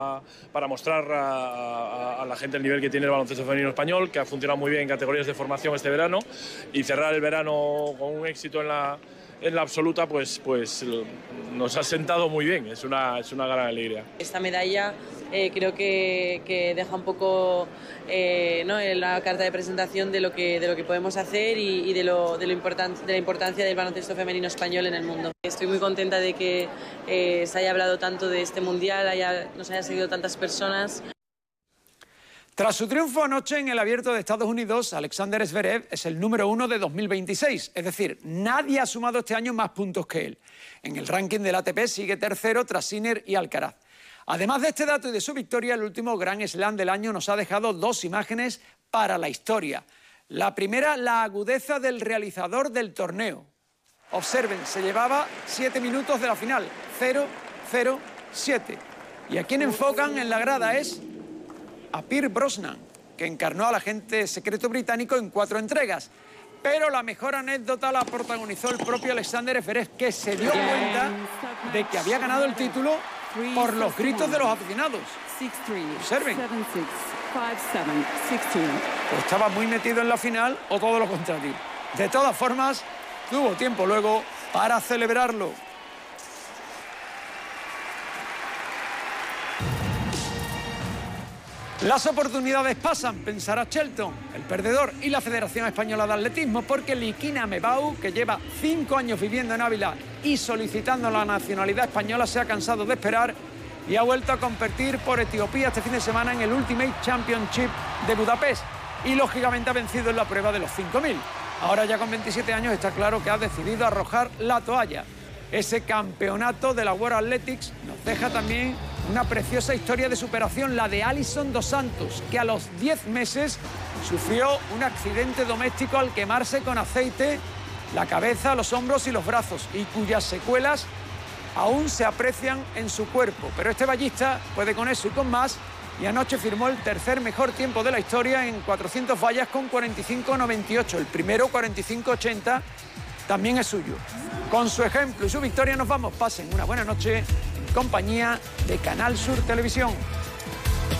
para mostrar a la gente el nivel que tiene el baloncesto femenino español, que ha funcionado muy bien en categorías de formación este verano, y cerrar el verano con un éxito en la absoluta, pues nos ha sentado muy bien, es una gran alegría. Esta medalla creo que deja un poco ¿no? en la carta de presentación de lo que podemos hacer y de la importancia del baloncesto femenino español en el mundo. Estoy muy contenta de que se haya hablado tanto de este mundial, nos haya seguido tantas personas. Tras su triunfo anoche en el Abierto de Estados Unidos, Alexander Zverev es el número 1 de 2026. Es decir, nadie ha sumado este año más puntos que él. En el ranking del ATP sigue tercero tras Sinner y Alcaraz. Además de este dato y de su victoria, el último Grand Slam del año nos ha dejado dos imágenes para la historia. La primera, la agudeza del realizador del torneo. Observen, se llevaba 7 minutos de la final. 0-0-7. Y a quien enfocan en la grada es a Pierce Brosnan, que encarnó al agente secreto británico en 4 entregas. Pero la mejor anécdota la protagonizó el propio Alexander Zverev, que se dio cuenta de que había ganado el título por los gritos de los aficionados. Observen. O estaba muy metido en la final o todo lo contrario. De todas formas, tuvo tiempo luego para celebrarlo. Las oportunidades pasan, pensará Shelton, el perdedor, y la Federación Española de Atletismo, porque Likina Mebau, que lleva 5 años viviendo en Ávila y solicitando la nacionalidad española, se ha cansado de esperar y ha vuelto a competir por Etiopía este fin de semana en el Ultimate Championship de Budapest y lógicamente ha vencido en la prueba de los 5000. Ahora ya con 27 años está claro que ha decidido arrojar la toalla. Ese campeonato de la World Athletics nos deja también una preciosa historia de superación, la de Alison dos Santos, que a los 10 meses sufrió un accidente doméstico al quemarse con aceite la cabeza, los hombros y los brazos, y cuyas secuelas aún se aprecian en su cuerpo. Pero este ballista puede con eso y con más, y anoche firmó el tercer mejor tiempo de la historia en 400 vallas con 45.98. El primero, 45.80, también es suyo. Con su ejemplo y su victoria nos vamos. Pasen una buena noche en compañía de Canal Sur Televisión.